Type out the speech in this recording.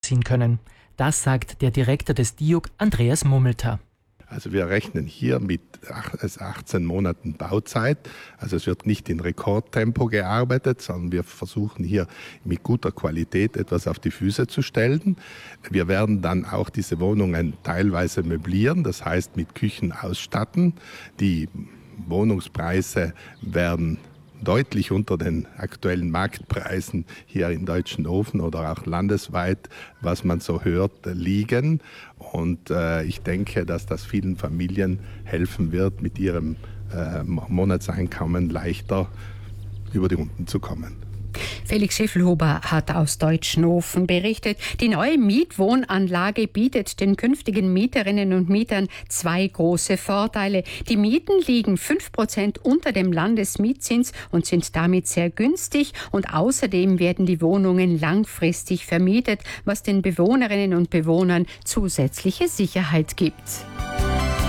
nachvollziehen können. Das sagt der Direktor des DIUG, Andreas Mummelter. Also wir rechnen hier mit 18 Monaten Bauzeit. Also es wird nicht in Rekordtempo gearbeitet, sondern wir versuchen hier mit guter Qualität etwas auf die Füße zu stellen. Wir werden dann auch diese Wohnungen teilweise möblieren, das heißt mit Küchen ausstatten. Die Wohnungspreise werden deutlich unter den aktuellen Marktpreisen hier in Deutschenhofen oder auch landesweit, was man so hört, liegen. Und ich denke, dass das vielen Familien helfen wird, mit ihrem Monatseinkommen leichter über die Runden zu kommen. Felix Scheffelhuber hat aus Deutschenhofen berichtet. Die neue Mietwohnanlage bietet den künftigen Mieterinnen und Mietern 2 große Vorteile. Die Mieten liegen 5% unter dem Landesmietzins und sind damit sehr günstig. Und außerdem werden die Wohnungen langfristig vermietet, was den Bewohnerinnen und Bewohnern zusätzliche Sicherheit gibt.